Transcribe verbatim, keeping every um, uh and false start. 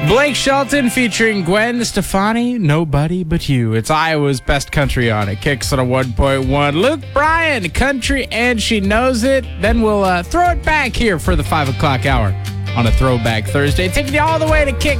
Blake Shelton featuring Gwen Stefani, Nobody But You. It's Iowa's best country on it. Kicks on a one point one. Luke Bryan, country, and she knows it. Then we'll uh, throw it back here for the five o'clock hour on a Throwback Thursday. Taking you all the way to Kick